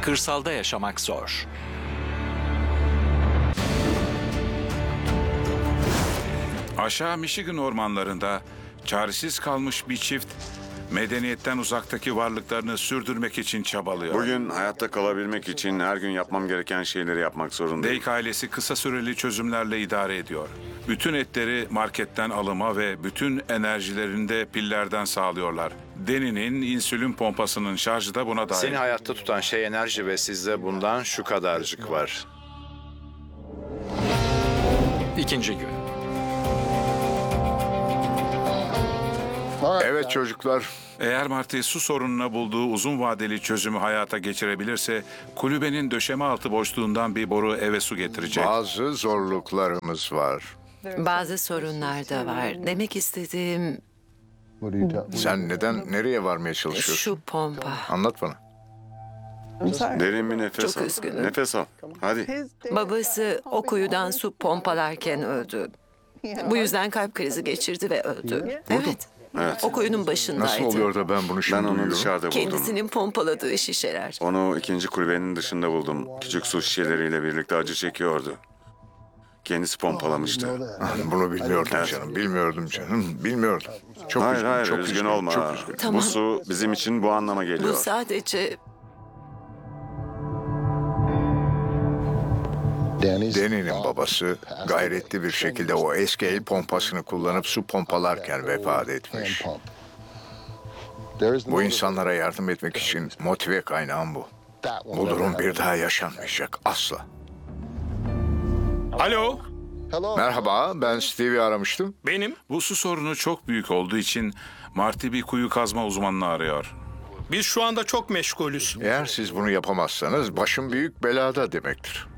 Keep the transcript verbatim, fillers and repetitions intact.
Kırsalda yaşamak zor. Aşağı Michigan ormanlarında çaresiz kalmış bir çift medeniyetten uzaktaki varlıklarını sürdürmek için çabalıyor. Bugün hayatta kalabilmek için her gün yapmam gereken şeyleri yapmak zorundayım. Dake ailesi kısa süreli çözümlerle idare ediyor. Bütün etleri marketten alıma ve bütün enerjilerini de pillerden sağlıyorlar. Deni'nin insülin pompasının şarjı da buna dahil. Seni hayatta tutan şey enerji ve sizde bundan şu kadarcık var. İkinci gün. Evet çocuklar, Eğer Marty su sorununa bulduğu uzun vadeli çözümü hayata geçirebilirse kulübenin döşeme altı boşluğundan bir boru eve su getirecek. bazı zorluklarımız var. Bazı sorunlar da var. Demek istediğim Sen neden, nereye varmaya çalışıyorsun? şu pompa. Anlat bana. Derin bir nefes Çok al. üzgünüm. Nefes al. Hadi. Babası o kuyudan su pompalarken öldü. Bu yüzden kalp krizi geçirdi ve öldü. Evet. Evet. O kuyunun başındaydı. Nasıl oluyor da ben bunu şimdi Ben onu duyuyorum? dışarıda buldum. Kendisinin pompaladığı şişeler. Onu ikinci kulübenin dışında buldum. Küçük su şişeleriyle birlikte acı çekiyordu. Kendisi pompalamıştı. Bunu bilmiyordum canım, bilmiyordum canım, bilmiyordum. Çok Hayır üzgünüm, hayır çok üzgün üzgünüm, olma. çok üzgünüm. Tamam. Bu su bizim için bu anlama Bu geliyor. sadece Danny'nin babası gayretli bir şekilde o eski el pompasını kullanıp su pompalarken vefat etmiş. Bu insanlara yardım etmek için motive kaynağım bu. Bu durum bir daha yaşanmayacak, asla. Alo, Merhaba, ben Steve'i aramıştım. benim. Bu su sorunu çok büyük olduğu için Marty bir kuyu kazma uzmanını arıyor. Biz şu anda çok meşgulüz. Eğer siz bunu yapamazsanız başım büyük belada demektir.